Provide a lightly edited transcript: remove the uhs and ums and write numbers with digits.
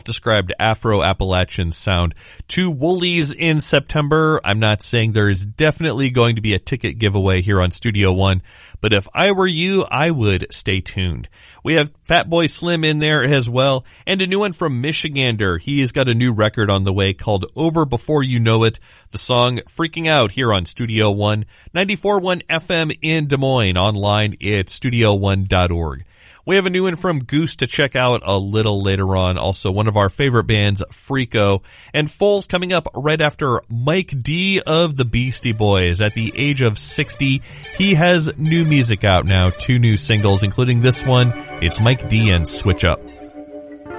described Afro-Appalachian sound to Woolies in September. I'm not saying there is definitely going to be a ticket giveaway here on Studio One, but if I were you, I would stay tuned. We have Fatboy Slim in there as well, and a new one from Michigander. He has got a new record on the way called Over Before You Know It. The song Freaking Out here on Studio One, 94.1 FM in Des Moines, online at studio1.org. We have a new one from Goose to check out a little later on. Also, one of our favorite bands, Freako. And Foles coming up right after Mike D of the Beastie Boys. At the age of 60, he has new music out now. 2 new singles, including this one. It's Mike D and Switch Up.